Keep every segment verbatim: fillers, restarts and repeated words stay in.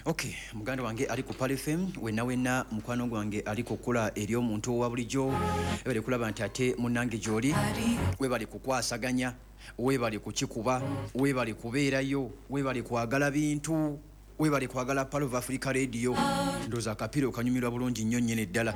Okay, muganda wange ali ku Pal F M wenna wenna mukwano gwange ali kukola eri omuntu wa bulijjo ebale kulaba nti ate munnange gy'oli webale kukwasaganya webale kukikuba webale kubeerayo webale kwagala bintu webale kwagala Pal of Africa Radio ndoza akapiro kanyumirwa bulungi nnyo nnyene ddala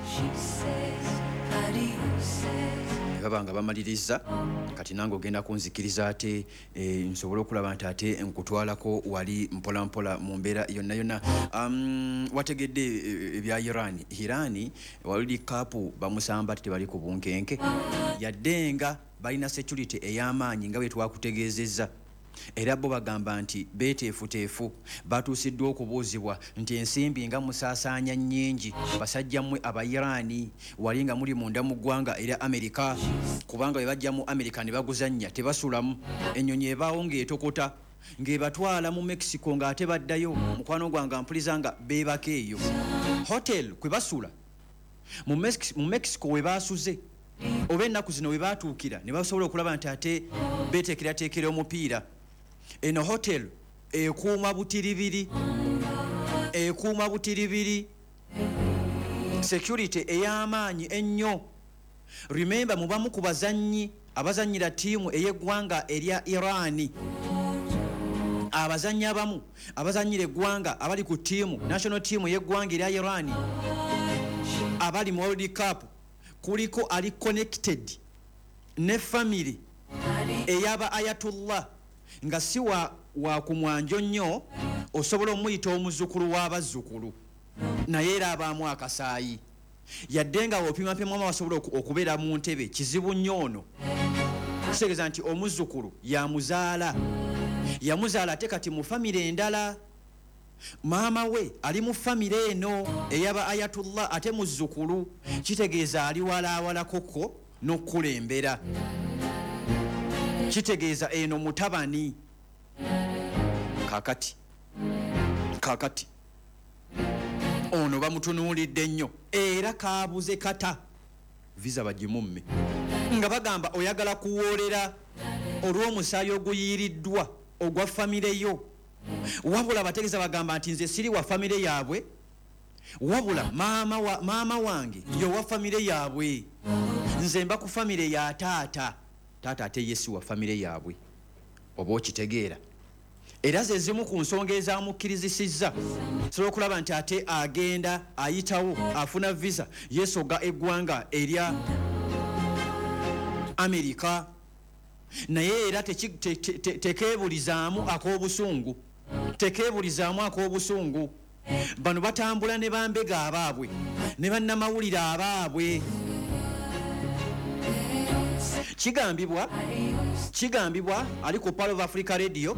babanga bamaliriza kati nange ogenda kunzikiriza ate e, nsobole okulaba nti ate nkutwalako wali mpola mpola mu mbeera yonna yonna. Um, wategedde ebya e, Iran Iran World Cup bamusamba tebali ku bunkenke yaddenga balina security ey'amaanyi nga bwe twakutegeezezza era bo bagamba nti beeteefuteefu batuusiddwa okubuuzibwa nti ensimbi nga musaasaanya nnyingi basajja mmwe Abayiraani wali nga muli munda mu ggwanga era Amerika kubanga bwe bajja mu Amerika ne baguzannya tebasulamu ennyonyi ebaawo ng'etokota ng'ebatwala mu Mexico ng'ate baddayo mukwano gwange ampuliza nga beebaka eyo hotel kwe basula mu Mexico we baasuze oba ennaku zino we baatuukira ne basobola okulaba nti ate beeteekerateekera omupiira eno hotel ekuuma butiribiri ekuuma butiribiri security ey'amaanyi ennyo. Remember mubamu ku bazannyi abazannyira ttiimu ey'eggwanga erya Iran abazannyi abamu abazannyira eggwanga abali ku ttiimu national team ey'eggwanga erya Iran abali mu World Cup kuliko ali connected ne family eyaba Ayatollah nga si wa, wa kumwanjo nnyo osobola omuyita omuzukulu w'abazzukulu naye era abaamu akasaayi yadde nga wopimapimamu abasobola okubeera mu ntebe kizibu nnyo ono kitegeeza nti omuzzukulu yamuzaala yamuzaala ate kati mu famire endala maama we ali mu famire eno eyaba Ayatollah ate muzzukulu kitegeeza ali walaawala koko n'okkulembera kitegeeza eno mutabani kakati kakati ono bamutunuulidde nnyo era kaabuze kata visa bagimumme nga bagamba oyagala kuwoolera olw'omusaayi oguyiiriddwa ogwa famire yo wabula bategeeza bagamba nti nze siri wa famire yaabwe wabula maama wa, maama wange yo wa famire yaabwe nze mba ku famire ya taata taata ate yesi wa famire yaabwe oba okitegeera era ze zimu ku nsonga ezamukkirizisizza sobola okulaba nti ate agenda ayitawo afuna visa yesoga eggwanga erya Amerika naye era tekeebulizaamu ak'obusungu tekeebulizaamu ak'obusungu bano batambula ne bambega abaabwe ne bannamawulire abaabwe kigambibwa kigambibwa ali ku Pal of Africa Radio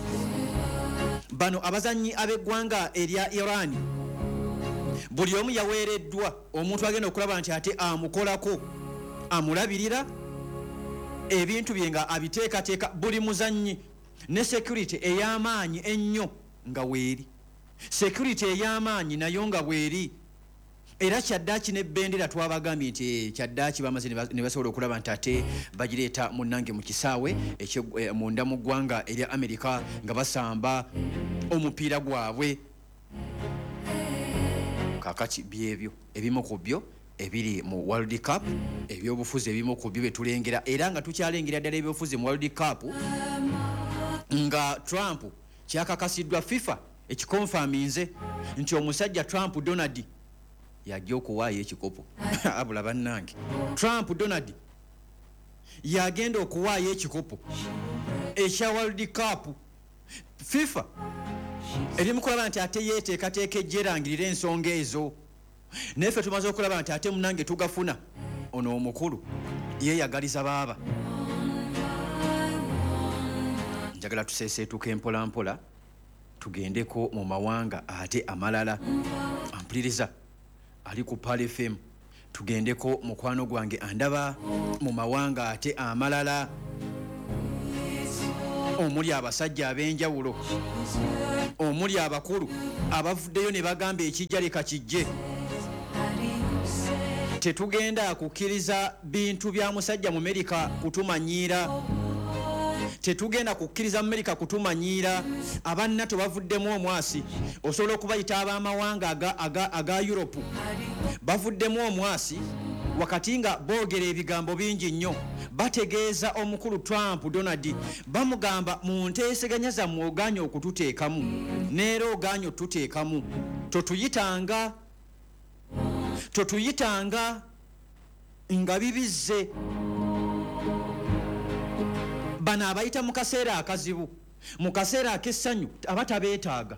bano abazannyi ab'eggwanga erya Iran buli omu yaweereddwa omuntu agenda okulaba nti ate amukolako amulabirira ebintu bye nga abiteekateeka buli muzannyi ne security ey'amaanyi ennyo nga weeri security ey'amaanyi nayo nga bweri era kyaddaaki n'ebbendera twabagambye nti kyaddaaki bamaze ne basobola okulaba nti ate bagireeta munnange mu kisaawe munda mu ggwanga erya Amerika nga basamba omupiira gwabwe kakati byebyo ebimu ku byo ebiri mu World Cup ebyobufuzi ebimu ku byo betulengera era nga tukyalengera ddala ebyobufuzi mu World Cup nga Trump kyakakasiddwa FIFA ekikonfaminze nti omusajja Trump Donald yajja okuwaayo ekikopo abula bannange Trump Donald yagenda okuwaayo ekikopo ekya World Cup FIFA erimu kulaba nti ate yeeteekateeka ejja erangirira ensonga ezo neffe tumaze okulaba nti ate munange tugafuna ono omukulu yeeyagaliza baaba njagala tuseeseetuka empola mpola tugendeko mu mawanga ate amalala ampuliriza ali ku Pal F M tugendeko mukwano gwange andaba mu mawanga ate amalala omuli abasajja ab'enjawulo omuli abakulu abavuddeyo ne bagamba ekijja leka kijje tetugenda kukkiriza bintu bya musajja mu Amerika kutumanyiira tetugenda kukkiriza Amerika kutumanyiira abannato bavuddemu omwasi osobola okubayita ab'amawanga aga, aga, aga Europe bavuddemu omwasi wakati nga boogera ebigambo bingi nnyo bategeeza omukulu Trump Donald bamugamba mu nteeseganya zammwe ogaanye okututeekamu neera ogaanye otuteekamu totuyitanga totuyitanga nga bibizze bano abayita mu kaseera akazibu mu kaseera ak'essanyu abatabeetaaga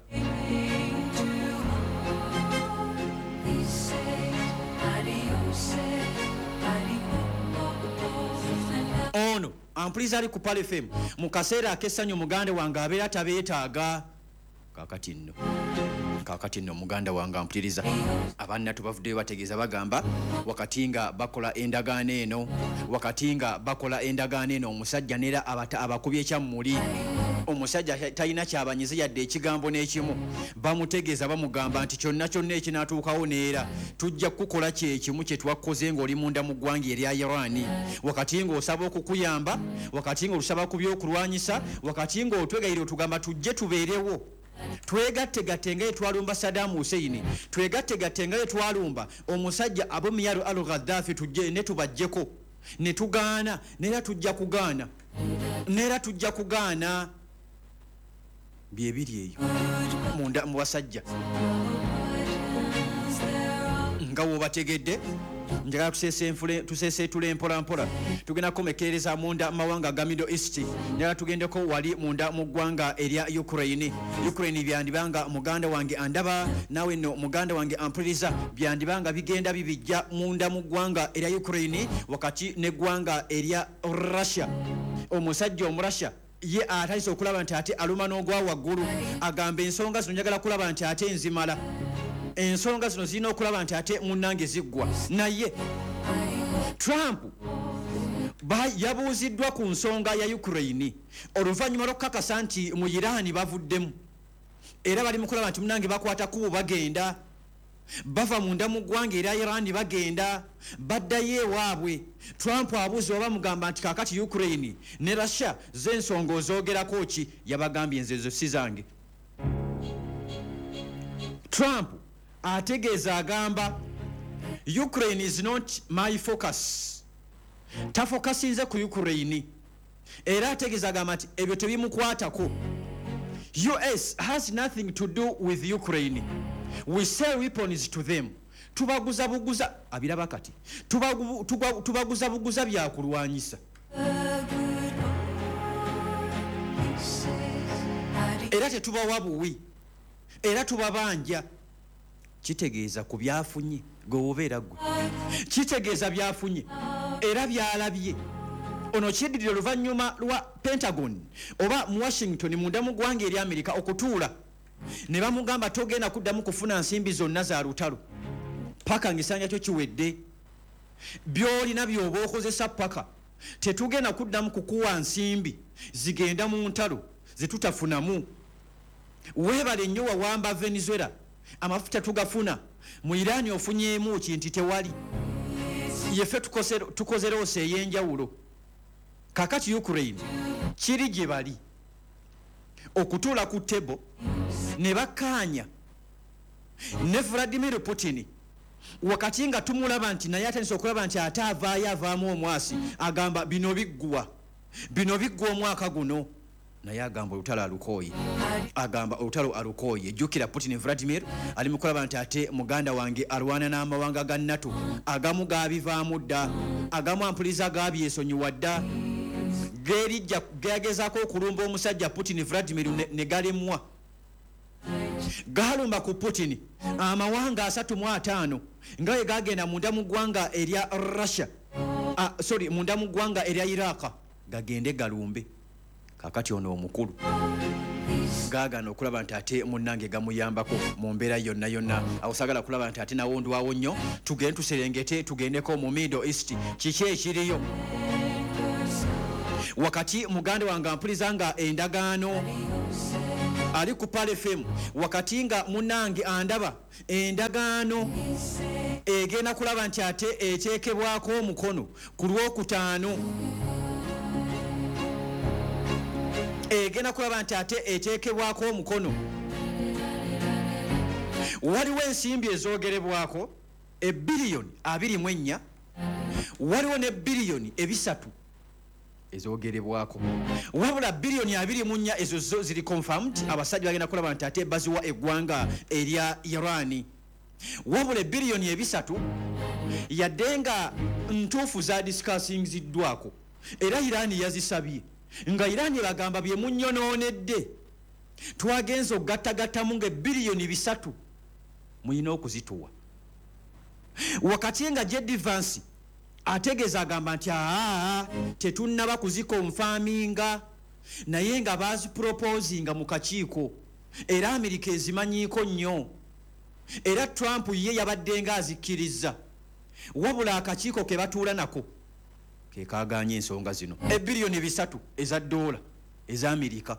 ono ampuliza ali ku Pale F M mu kaseera ak'essanyu muganda wange abeera tabeetaaga kakati nno kakati nno muganda wange ampuliriza abannatu bavuddeyo bategeeza bagamba wakati nga bakola endagaano eno wakati nga bakola endagaano eno omusajja neera abakubye ekyammuli omusajja talina kyabanyize yadde ekigambo n'ekimu bamutegeeza bamugamba nti kyonna kyonna ekinaatuukawo neera tujja kukola kyekimu kye twakoze ng'oli munda mu ggwanga erya Iran wakati ng'osaba okukuyamba wakati ng'olusaba ku byokulwanyisa wakati ng'otwegayira otugamba tujje tubeerewo twegattegatte nga etwalumba Saddam Hussein twegattegatte nga etwalumba omusajja Abu Muammar al-Gaddafi tujje ne tubajjeko ne tugaana neera tujja kugaana neera tujja kugaana byebiri eyo munda mu basajja nga wobategedde njagala tuseeseetule mpola mpola tugenda kumekereza munda mawanga ga Middle East njagala tugendeko wali munda mu ggwanga erya Ukraine Ukraine byandibanga muganda wange andaba nawe no muganda wange ampuliriza byandibanga bigenda bibijja munda mu ggwanga erya Ukraine wakati ne ggwanga erya Russia omusajja omurasha ye atayise okulaba nti ate aluma n'ogwa waggulu agamba ensonga zino njagala kulaba nti ate nzimala ensonga zino zirina okulaba nti ate munnange ziggwa naye Trump yabuuziddwa ku nsonga ya Ukraine oluvannyuma lw'okukakasa nti mu Iran bavuddemu era bali mu kulaba nti munnange bakwata kubo bagenda bava munda mu ggwanga era Iran bagenda baddayo ewaabwe Trump abuuza oba mugamba nti kakati Ukraine ne Russia z'ensonga ozoogerako ki yabagambye nze zo si zange Trump ategeeza agamba Ukraine is not my focus tafokasinze ku Ukraine era ategeeza agamba nti ebyo tebimukwatako U S has nothing to do with Ukraine we sell weapons to them tubaguza buguza abiraba kati tubaguza buguza byakulwanyisa era tetubawa buwi era tubabanja kitegeeza ku byafunye gwobeera gwe kitegeeza byafunye era byalabye ono kiddirira oluvannyuma lwa Pentagon oba mu Washington munda mu ggwanga eri Amerika okutuula ne bamugamba togenda kuddamu kufuna nsimbi zonna za lutalo paka ngisanja kyo kiwedde byolina byoba okozesa paka tetugenda kuddamu kukuwa nsimbi zigenda mu ntalo zetutafunamu weebale nnyo wawamba Venezuela amafuta tugafuna mu Iran ofunyeemu kinti tewali yefe tukozeroose ey'enjawulo kakati Ukraine kiri gye bali okutuula ku tebo ne bakkaanya ne Vladimir Putin wakati nga tumulaba nti naye atandise okulaba nti ate avaayo avaamu omwasi agamba bino biggwa bino biggwa omwaka guno naye agamba olutalo alukooye agamba olutalo alukooye ejjukira Putin Vladimir ali mu kulaba nti ate muganda wange alwana n'amawanga ga NATO agamu gaabivaamu dda agamu ampuliza gaabyesonyiwa dda geerijja geyagezaako okulumba omusajja Putin Vladimir ne galemwa galumba ku Putin amawanga asatu mu ataano nga we gagenda munda mu ggwanga erya Russia ah, sorry munda mu ggwanga erya Iraq gagende galumbe kakati ono omukulu gaagana okulaba nti ate munnange gamuyambako mu mbeera yonna yonna awosagala kulaba nti ate nawondwawo nnyo tugende tuserengete tugendeko mu Middle East kiki ekiriyo wakati muganda wange ampuliza nga endagaano ali ku Pale F M wakati nga munnange andaba endagaano egenda kulaba nti ate eteekebwako omukono ku lwokutaano egenda kulaba nti ate eteekebwako omukono. Waliwo ensimbi ezoogerebwako ebbiliyoni abiri mu ennya, waliwo ne biliyoni ebisatu ezoogerebwako, wabula biliyoni abiri mu nnya ezo zo ziri confirmed. Abasajja bagenda kulaba nti ate baziwa eggwanga erya Irani. Wabula biliyoni ebisatu yadde nga ntuufu za discussingiddwako era Irani yazisabye nga Irani bagamba bye munnyonoonedde twagenza okugattagattamu nga biliyoni bisatu muyina okuzituwa. Wakati nga J D Vance ategeeza agamba nti aa tetunnaba kuzikonfaminga naye nga baziproposinga mu kakiiko era Amerika ezimanyiiko nnyo era Trump ye yabadde nga azikkiriza, wabula akakiiko ke batuula nako ke kaaganya ensonga zino ebiliyoni bisatu eza dola eza Amerika.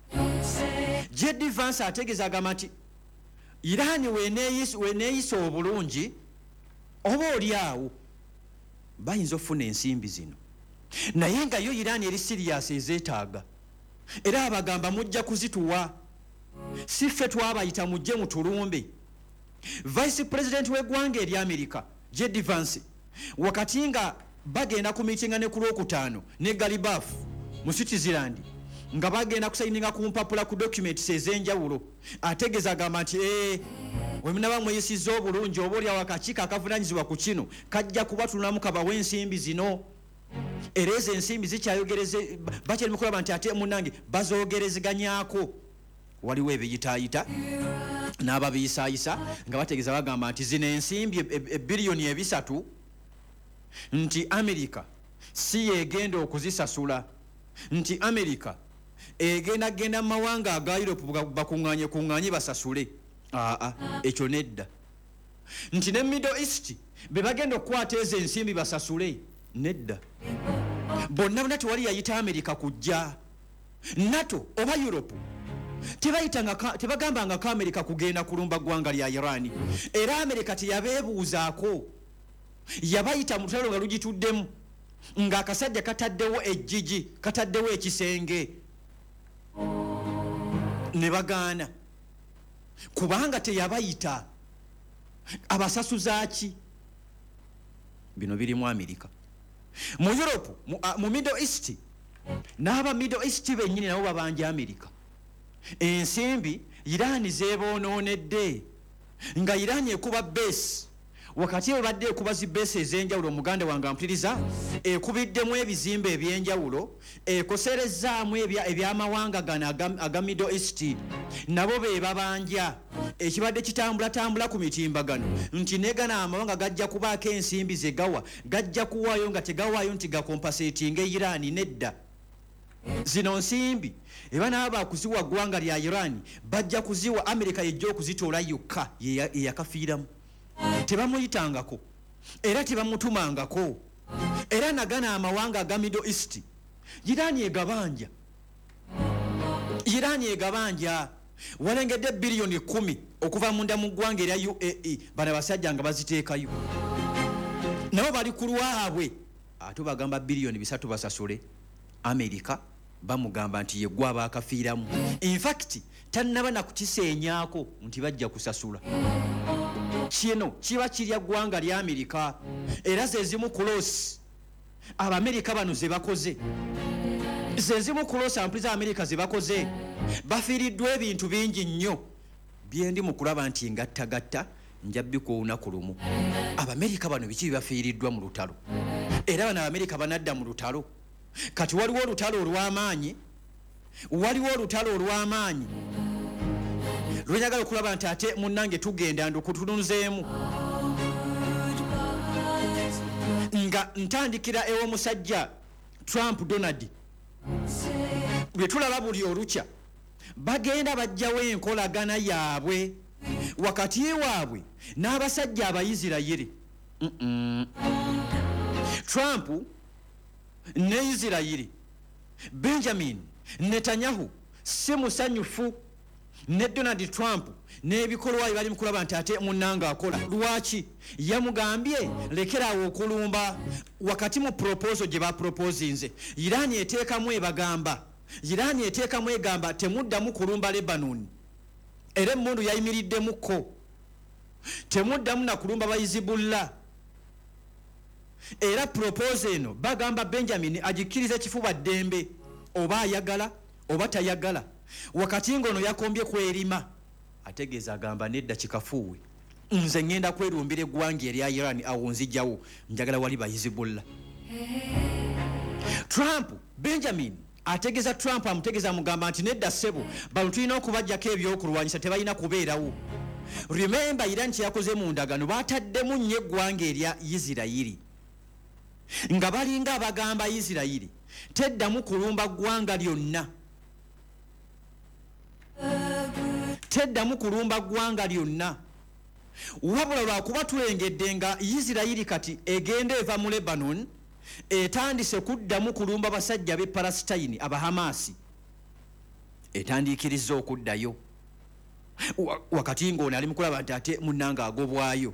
J D Vance ategeeza agamba nti Irani weneeyisa obulungi oba oli awo bayinza okufuna ensimbi zino, naye nga yo Irani eri serious ezeetaaga era abagamba mujja kuzituwa, si ffe twabayita mujje mutulumbe. Vice President w'eggwanga eri Amerika J D Vance wakati nga bagenda ku miitinga ne ku Lwokutaano ne Galibaf mu Switzerland nga bagenda kusayininga ku mpapula ku documents ez'enjawulo, ategeeza agamba nti ee we munaba mweyisizza obulungi oba oli awakakiiko akavunaanyizibwa ku kino kajja kubatulamu kabawa ensimbi zino era ezo ensimbi zikyayogereze bakyalimu kulaba nti ate munnange bazoogerezeganyako. Waliwo ebiyitaayita n'ababiyisaayisa nga bategeeza bagamba nti zino ensimbi ebiliyoni ebisatu nti Amerika si yegenda okuzisasula, nti Amerika egenda genda mu mawanga aga Europe bakuŋŋaanye kuŋŋaanye basasule. Aa ekyo nedda. Nti ne Middle East be bagenda okukwata ezo ensimbi basasule nedda. Bonna bonna tewali yayita Amerika kujja. NATO oba Europe tebagambanga ko Amerika kugenda kulumba ggwanga lya Irani era Amerika teyabeebuuzaako, yabayita mu lutalo nga lugituddemu nga akasajja kataddewo ejjiji kataddewo ekisenge ne bagaana kubanga teyabayita. Abasasuza ki? Bino birimu Amerika. Mu Europe mu, uh, mu Middle East n'aba Middle East bennyini nabo babanja Amerika. Ensimbi Irani zeebonoonedde nga Irani ekuba base wakati we badde ekuba zi base ez'enjawulo. Omuganda wange ampuliriza ekubiddemu ebizimbe eby'enjawulo ekoserezaamu ebyamawanga gano aga Middle East nabo be babanja ekibadde kitambula tambula ku mitimbagano nti negana amawanga gajja kubaako ensimbi ze gawa gajja kuwaayo nga tegawaayo nti gakompasetinga Irani nedda. Zino nsimbi eba n'aba kuziwa ggwanga lya Irani bajja kuziwa Amerika yejja okuzitoola yokka yeyakafiiramu. Tebamuyitangako era tebamutumangako era nagana amawanga aga Middle East Irani egabanja Irani egabanja walengedde biliyoni kumi okuva munda mu ggwanga erya U A E bana basajja nga baziteekayo nabo bali ku lwabwe ate bagamba biliyoni bisatu basasule Amerika bamugamba nti yeggwa abaakafiiramu. In fact tannaba nakukiseenyaako nti bajja kusasula. Kino kiba kirya ggwanga lya Amerika era ze zimu kulosi Abamerika bano ze bakoze ze zimu kulosi ampuliza Amerika ze bakoze bafiiriddwa ebintu bingi nnyo byendi mu kulaba nti ngattagatta njabbi ku lunaku lumu. Abamerika bano biki bafiiriddwa mu lutalo era bano Abamerika banadda mu lutalo. Kati waliwo olutalo olw'amaanyi waliwo olutalo olw'amaanyi lwenyagala okulaba nti ate munnange tugenda ndukutununzeemu nga ntandikira ew'omusajja Trump Donald bwe tulaba buli olukya bagenda bajjawo enkolagana yaabwe wakati waabwe n'abasajja Abayisirayiri. mm -mm. Trump ne Isirayiri Benjamin Netanyahu si musanyufu ne Donald Trump n'ebikolwa bali mu kulaba nti ate munnanga akola. Lwaki? Yamugambye lekerawo okulumba wakati mu proposal gye baproposinze Irani eteekamu ebagamba Iran eteekamu egamba temuddamu kulumba Lebanon. Era emmundu yayimiriddemukko. Temuddamu na kulumba ba Hizbullah. Era propose eno bagamba Benjamin agikkirize kifuba ddembe oba ayagala oba tayagala. Wakati ngono yakombye kwerima ategeeza agamba nedda kikafuuwe. Nze ngenda kwerumbira eggwanga erya Iran awo nzijjawo njagala wali ba Hizbullah. Trump Benjamin ategeeza Trump amutegeeza amugamba nti nedda ssebo bano tulina okubajjako ebyokulwanyisa tebalina kubeerawo. Remember Iran kyeyakoze mu ndagano baataddemu nnyo eggwanga erya Isirayiri nga balinga abagamba Isirayiri teddamu kulumba ggwanga lyonna. Teddamu kulumba ggwanga lyonna. Wabula lwakuba tulengedde nga Isirayiri kati egenda eva mu Lebanon etandise kuddamu kulumba basajja b'e Palestine aba Hamasi. Etandiikiriza okuddayo. Wakati ng'ono ali mu kulaba nti ate munnanga agobwayo.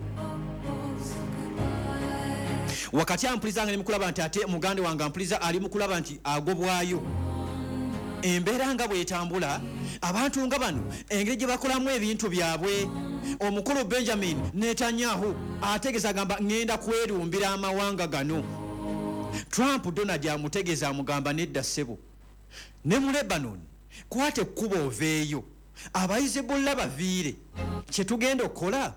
Wakati ampuliza nga ali mu kulaba nti ate mugande wange ampuliza ali mu kulaba nti agobwayo. Embeera nga bw'etambula abantu nga bano engeri gye bakolamu ebintu byabwe. Omukulu Benjamin Netanyahu ategeeza agamba ngenda kwerumbira amawanga gano. Trump Donald amutegeeza amugamba nedda ssebo ne mu Lebanon kwate ekkubo oveeyo abayizibullah baviire kye tugenda okukola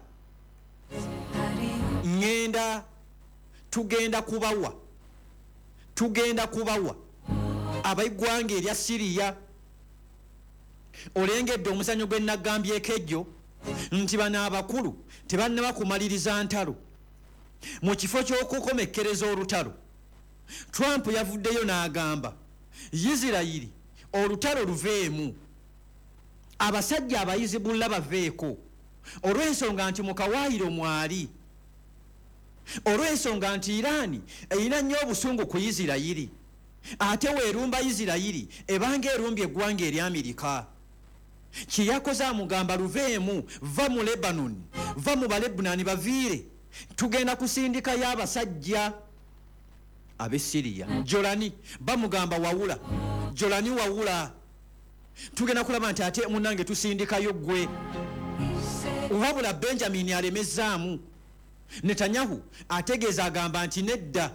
ngenda tugenda kubawa tugenda kubawa abayiggwanga erya Siriya. Olengedde omuzanyo gwe nagambyeko ejjo nti bano abakulu tebannaba kumaliriza ntalo mu kifo ky'okukomekkereza olutalo. Trump yavuddeyo n'agamba Isirayiri olutalo luveemu, abasajja abayizibullah baveeko olw'ensonga nti mu kawaayiro mwali, olw'ensonga nti Iran erina nnyo obusungu ku Isirayiri ate weerumba Isirayiri ebanga erumbye eggwanga erya Amerika. Kye yakoze amugamba luveemu, va mu Lebanon, va mu Balebunani baviire, tugenda kusindikayo abasajja ab'e Siriya. Jolani bamugamba wawula, Jolani wawula, tugenda kulaba nti ate munnange tusindikayo ggwe. Wabula Benjamin alemezaamu. Netanyahu ategeeza agamba nti nedda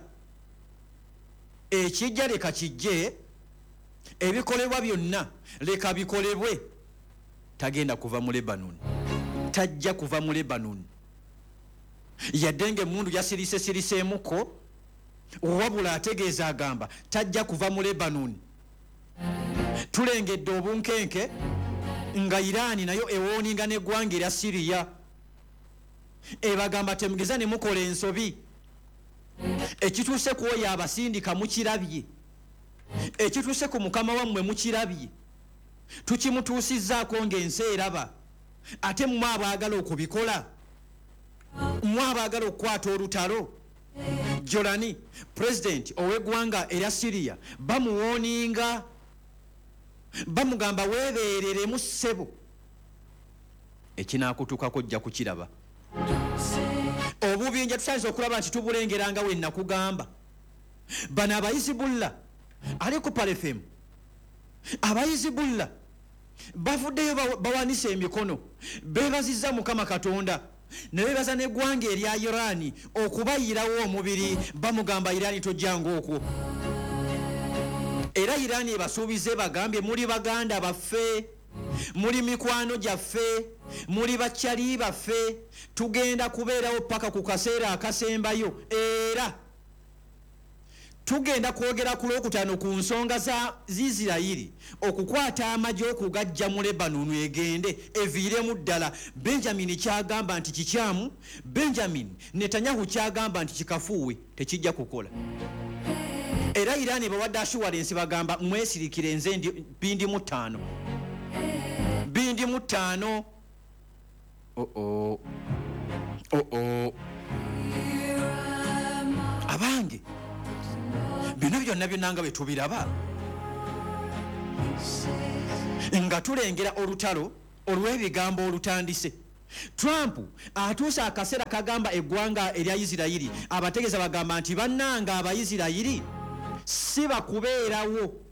ekijja leka kijje, ebikolebwa byonna leka bikolebwe. Tagenda kuva mu Lebanon, tajja kuva mu Lebanon yadde ng'emmundu yasirise siriseemuko. Wabula ategeeza agamba tajja kuva mu Lebanon. Tulengedde obunkenke nga Iran nayo ewooninga n'eggwanga erya Siriya ebagamba temugeza ne mukola ensobi. Ekituuse ku oyo abasindika mukirabye, ekituuse ku mukama wammwe mukirabye, tukimutuusizzaako ng'ensi eraba. Ate mmwe abaagala okubikola, mmwe abaagala okukwata olutalo. Jolani president ow'eggwanga erya Siriya bamuwooninga, bamugamba weebeereremu ssebo, ekinaakutuukako ojja kukiraba. Obubinja tusanze okulaba nti tubulengeranga we nakugamba. Bano abayizibullah ali ku palefemu, abayizibullah bavuddeyo bawanise emikono beebazizza Mukama Katonda ne beebaza n'eggwanga erya Iran okubayirawo omubiri. Bamugamba Iran tojjanga okwo. Era Iran ebasuubize bagambye muli baganda baffe, muli mikwano gyaffe, muli bakyali baffe, tugenda kubeerawo paka ku kaseera akasembayo. Era tugenda kwogera ku lwokutaano ku nsonga za Isirayiri okukwata amagye okugajja mu Lebanon egende eviiremu ddala. Benjamin kyagamba nti kikyamu, Benjamin Netanyahu kyagamba nti kikafuuwe, tekijja kukola. Era Iran bawadde assurance bagamba mwesirikire nze ndi bindi mu ttaano bindi mu ttaano. Oh oh oh oh abange bino byonna byonna bwe tubiraba nga tulengera olutalo olw'ebigambo olutandise. Trump atuusa akaseera kagamba eggwanga erya Isirayiri abategeeza bagamba nti bannanga Abayisirayiri si bakubeerawo